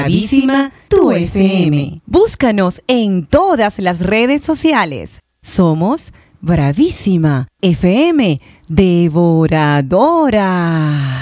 Bravísima, tu FM. Búscanos en todas las redes sociales. Somos Bravísima FM Devoradora.